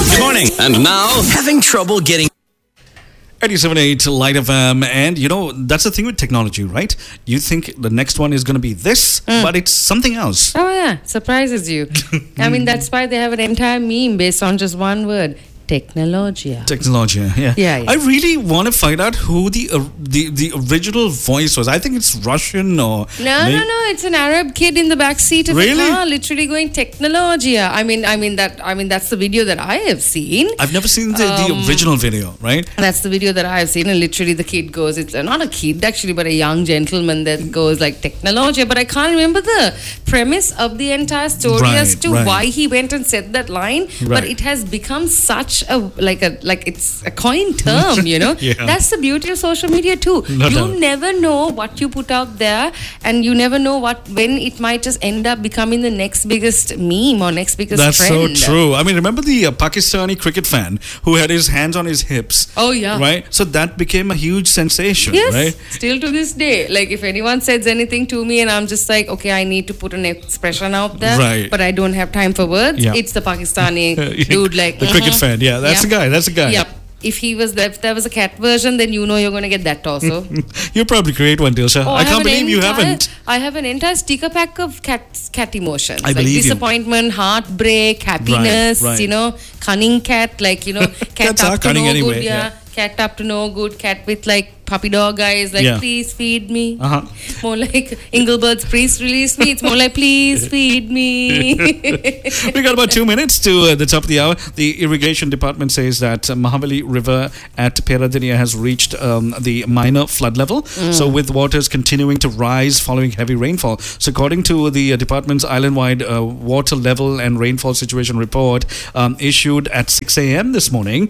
Good morning. And now, having trouble getting 87.8 Light FM, and that's the thing with technology, right? You think the next one is going to be this, but it's something else. Oh yeah, surprises you. I mean, that's why they have an entire meme based on just one word. Technologia. Technologia, yeah. Yeah. I really want to find out who the original voice was. I think it's Russian or... No. It's an Arab kid in the back seat of the car, literally going Technologia. I mean that's the video that I have seen. I've never seen the original video, right? That's the video that I have seen, and literally the kid goes. It's not a kid actually, but a young gentleman that goes like Technologia. But I can't remember the premise of the entire story as to why he went and said that line. Right. But it has become such it's a coin term, Yeah. That's the beauty of social media too. You never know what you put out there, and you never know when it might just end up becoming the next biggest meme or next biggest That's trend. so true. I mean, remember the Pakistani cricket fan who had his hands on his hips? Oh yeah. Right? So that became a huge sensation, yes, right? Still to this day. Like if anyone says anything to me and I'm just like, okay, I need to put an expression out there, but I don't have time for words, it's the Pakistani dude like... The cricket fan, That's the guy. Yep. If there was a cat version, then you're going to get that also. You'll probably create one, Dilsha. I can't believe you haven't. I have an entire sticker pack of cat emotions. I believe disappointment, heartbreak, happiness, cunning cat, cat Cats up are to cunning no anyway, good, cat up to no good, cat with puppy dog eyes, please feed me. More like Engelbert's Priest release me. It's more like please feed me. We got about 2 minutes to the top of the hour. The irrigation department says that Mahavali River at Peradeniya has reached the minor flood level. So with waters continuing to rise following heavy rainfall. So according to the department's island-wide water level and rainfall situation report issued at 6 a.m. this morning,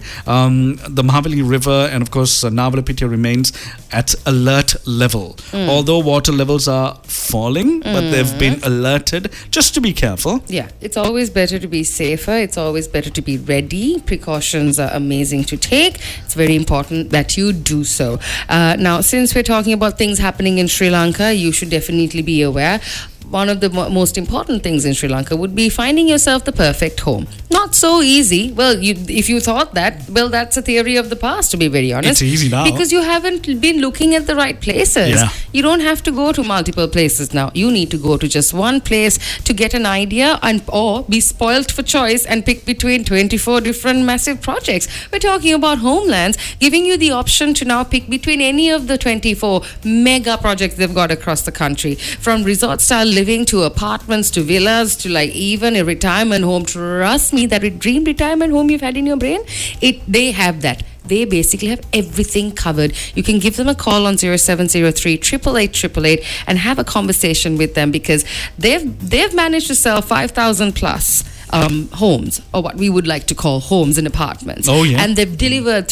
the Mahavali River and of course Navalapitiya remains at alert level. Although water levels are falling, but they've been alerted just to be careful. Yeah, it's always better to be safer. It's always better to be ready. Precautions are amazing to take. It's very important that you do so. Now, since we're talking about things happening in Sri Lanka, you should definitely be aware. One of the most important things in Sri Lanka would be finding yourself the perfect home. Not so easy. Well, if you thought that, that's a theory of the past, to be very honest. It's easy now. Because you haven't been looking at the right places. Yeah. You don't have to go to multiple places now. You need to go to just one place to get an idea or be spoilt for choice and pick between 24 different massive projects. We're talking about Homelands, giving you the option to now pick between any of the 24 mega projects they've got across the country. From resort-style living to apartments to villas to even a retirement home. Trust me, that dream retirement home you've had in your brain, they have that. They basically have everything covered. You can give them a call on 0703 888 and have a conversation with them, because they've managed to sell 5,000 plus homes, or what we would like to call homes and apartments. Oh, yeah. And they've delivered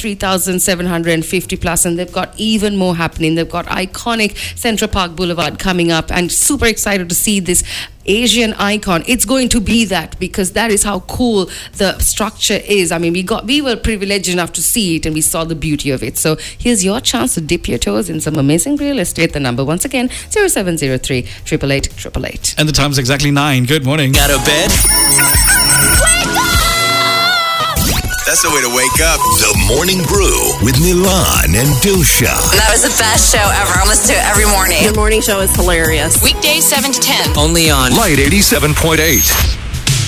3,750 plus, and they've got even more happening. They've got iconic Central Park Boulevard coming up, and super excited to see this Asian icon. It's going to be that, because that is how cool the structure is. I mean, we were privileged enough to see it, and we saw the beauty of it. So here's your chance to dip your toes in some amazing real estate. The number once again, 0703 888. And the time's exactly 9. Good morning. Got a bed? That's the way to wake up. The Morning Brew with Milan and Dilsha. That was the best show ever. I listen to it every morning. The morning show is hilarious. Weekdays 7 to 10. Only on Light 87.8.